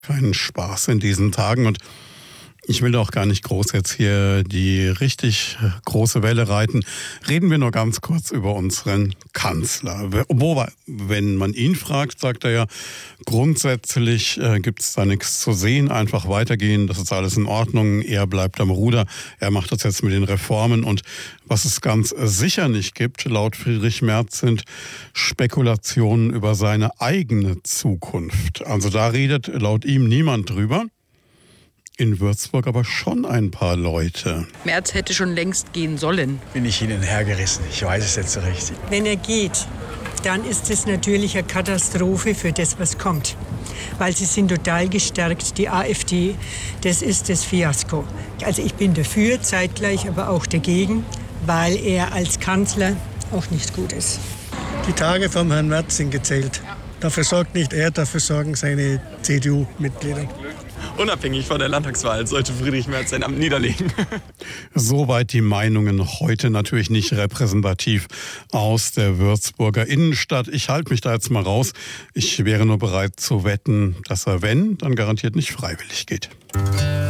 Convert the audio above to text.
Keinen Spaß in diesen Tagen, und ich will auch gar nicht groß jetzt hier die richtig große Welle reiten. Reden wir nur ganz kurz über unseren Kanzler. Wenn man ihn fragt, sagt er ja, grundsätzlich gibt es da nichts zu sehen, einfach weitergehen, das ist alles in Ordnung, er bleibt am Ruder, er macht das jetzt mit den Reformen, und was es ganz sicher nicht gibt, laut Friedrich Merz, sind Spekulationen über seine eigene Zukunft. Also da redet laut ihm niemand drüber. In Würzburg aber schon ein paar Leute. Merz hätte schon längst gehen sollen. Bin ich Ihnen hergerissen. Ich weiß es jetzt so richtig. Wenn er geht, dann ist es natürlich eine Katastrophe für das, was kommt. Weil sie sind total gestärkt, die AfD. Das ist das Fiasko. Also ich bin dafür, zeitgleich aber auch dagegen, weil er als Kanzler auch nicht gut ist. Die Tage vom Herrn Merz sind gezählt. Dafür sorgt nicht er, dafür sorgen seine CDU-Mitglieder. Unabhängig von der Landtagswahl sollte Friedrich Merz sein Amt niederlegen. Soweit die Meinungen heute, natürlich nicht repräsentativ aus der Würzburger Innenstadt. Ich halte mich da jetzt mal raus. Ich wäre nur bereit zu wetten, dass er, wenn, dann garantiert nicht freiwillig geht.